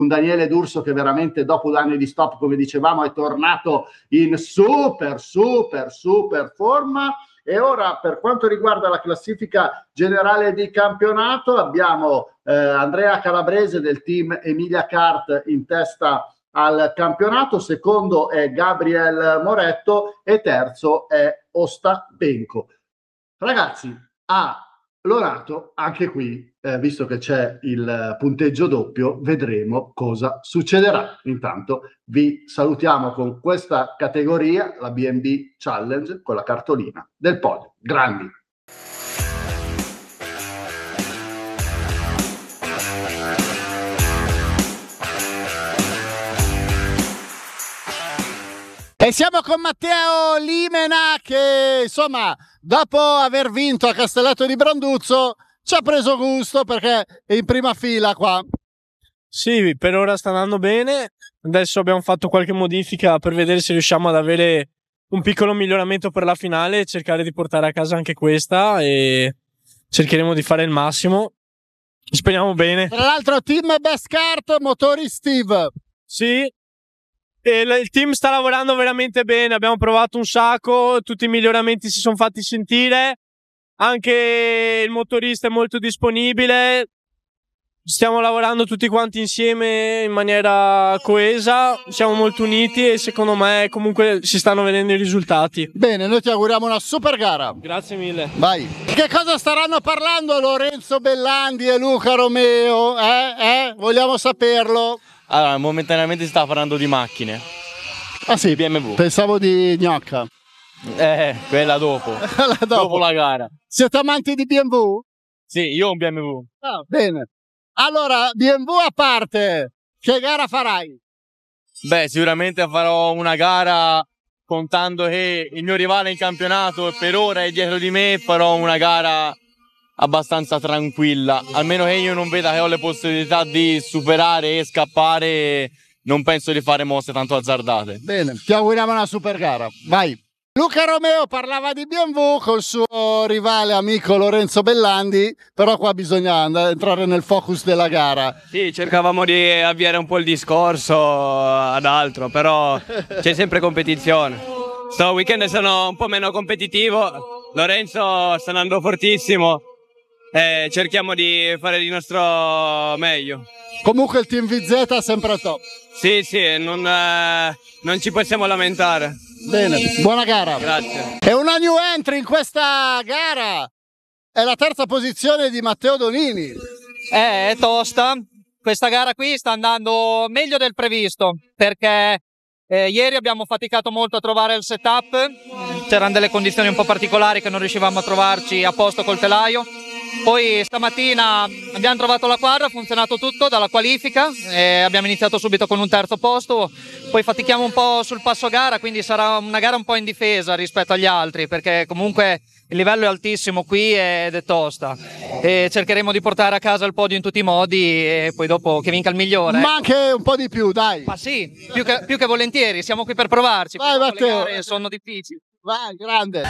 un Daniele D'Urso che veramente dopo 2 anni di stop, come dicevamo, è tornato in super forma. E ora, per quanto riguarda la classifica generale di campionato, abbiamo Andrea Calabrese del team Emilia Kart in testa al campionato, secondo è Gabriel Moretto e terzo è Ostapenko. Ragazzi, a Lonato, anche qui, visto che c'è il punteggio doppio, vedremo cosa succederà. Intanto vi salutiamo con questa categoria, la B&B Challenge, con la cartolina del podio. Grandi! E siamo con Matteo Limena che, insomma, dopo aver vinto a Castellato di Branduzzo ci ha preso gusto perché è in prima fila qua. Sì, per ora sta andando bene. Adesso abbiamo fatto qualche modifica per vedere se riusciamo ad avere un piccolo miglioramento per la finale e cercare di portare a casa anche questa, e cercheremo di fare il massimo. Speriamo bene. Tra l'altro team Best Kart, motori Steve. Sì. E il team sta lavorando veramente bene, abbiamo provato un sacco, tutti i miglioramenti si sono fatti sentire, anche il motorista è molto disponibile, stiamo lavorando tutti quanti insieme in maniera coesa, siamo molto uniti e secondo me comunque si stanno vedendo i risultati. Bene, noi ti auguriamo una super gara. Grazie mille. Vai. Che cosa staranno parlando Lorenzo Bellandi e Luca Romeo? Vogliamo saperlo. Allora, momentaneamente si sta parlando di macchine. Ah sì, BMW. Pensavo di gnocca. Quella dopo. Dopo la gara. Siete amanti di BMW? Sì, io ho un BMW. Ah, bene. Allora, BMW a parte, che gara farai? Beh, sicuramente farò una gara contando che il mio rivale in campionato per ora è dietro di me, farò una gara abbastanza tranquilla, almeno che io non veda che ho le possibilità di superare e scappare, non penso di fare mosse tanto azzardate. Bene, ti auguriamo una super gara, vai. Luca Romeo parlava di BMW col suo rivale amico Lorenzo Bellandi, però qua bisogna entrare nel focus della gara. Sì, cercavamo di avviare un po' il discorso ad altro, però c'è sempre competizione. Sto weekend sono un po' meno competitivo, Lorenzo sta andando fortissimo. Cerchiamo di fare di nostro meglio. Comunque il team VZ è sempre al top. Sì, non ci possiamo lamentare. Bene, buona gara. Grazie. E una new entry in questa gara è la terza posizione di Matteo Donini. È tosta. Questa gara qui sta andando meglio del previsto perché ieri abbiamo faticato molto a trovare il setup, c'erano delle condizioni un po' particolari che non riuscivamo a trovarci a posto col telaio. Poi stamattina abbiamo trovato la quadra, ha funzionato tutto dalla qualifica e abbiamo iniziato subito con un terzo posto. Poi fatichiamo un po' sul passo gara, quindi sarà una gara un po' in difesa rispetto agli altri perché comunque il livello è altissimo qui ed è tosta e cercheremo di portare a casa il podio in tutti i modi e poi dopo che vinca il migliore. Ma anche un po' di più, dai. Ma sì, più che volentieri, siamo qui per provarci. Vai Matteo. Le gare sono difficili. Vai, grande.